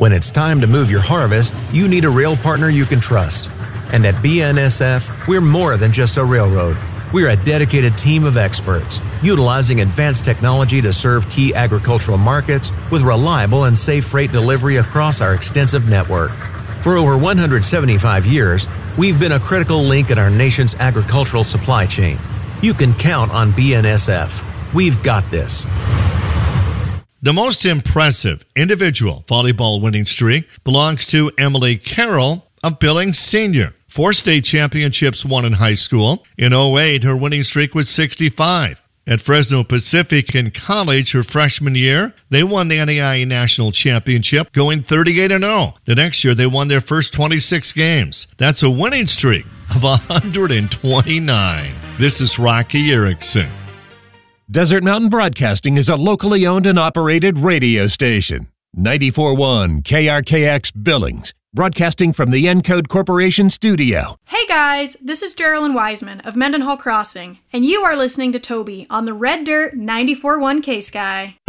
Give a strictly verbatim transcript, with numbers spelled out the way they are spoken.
When it's time to move your harvest, you need a rail partner you can trust. And at B N S F, we're more than just a railroad. We're a dedicated team of experts, utilizing advanced technology to serve key agricultural markets with reliable and safe freight delivery across our extensive network. For over one hundred seventy-five years, we've been a critical link in our nation's agricultural supply chain. You can count on B N S F. We've got this. The most impressive individual volleyball winning streak belongs to Emily Carroll of Billings Senior. Four state championships won in high school. In oh eight, her winning streak was sixty-five. At Fresno Pacific in college her freshman year, they won the N A I A National Championship, going thirty-eight and oh. The next year, they won their first twenty-six games. That's a winning streak of one hundred twenty-nine. This is Rocky Erickson. Desert Mountain Broadcasting is a locally owned and operated radio station. ninety-four point one K R K X Billings, broadcasting from the Encode Corporation studio. Hey guys, this is Geraldine Wiseman of Mendenhall Crossing, and you are listening to Toby on the Red Dirt ninety-four point one K-Sky.